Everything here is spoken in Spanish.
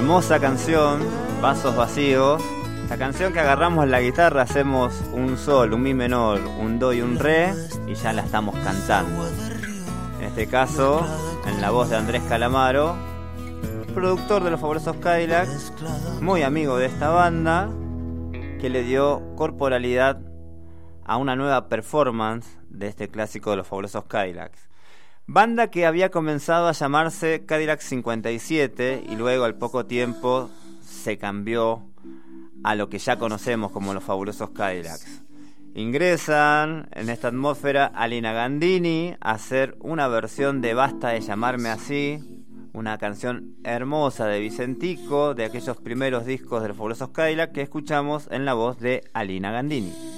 hermosa canción, Vasos Vacíos. La canción que agarramos la guitarra, hacemos un sol, un mi menor, un do y un re y ya la estamos cantando. En este caso, en la voz de Andrés Calamaro, productor de Los Fabulosos Cadillacs, muy amigo de esta banda, que le dio corporalidad a una nueva performance de este clásico de Los Fabulosos Cadillacs. Banda que había comenzado a llamarse Cadillac 57 y luego al poco tiempo se cambió a lo que ya conocemos como Los Fabulosos Cadillacs. Ingresan en esta atmósfera Alina Gandini a hacer una versión de Basta de llamarme así, una canción hermosa de Vicentico, de aquellos primeros discos de Los Fabulosos Cadillacs que escuchamos en la voz de Alina Gandini.